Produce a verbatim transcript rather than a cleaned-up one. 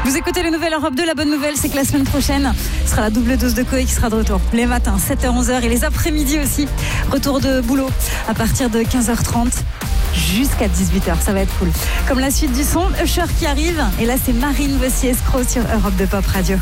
Vous écoutez le Nouvel Europe deux. La bonne nouvelle, c'est que la semaine prochaine, ce sera la double dose de Coé qui sera de retour. Les matins, sept heures onze heures et les après-midi aussi. Retour de boulot à partir de quinze heures trente jusqu'à dix-huit heures. Ça va être cool. Comme la suite du son, Usher qui arrive. Et là, c'est Marine, voici Escroc sur Europe deux Pop Radio.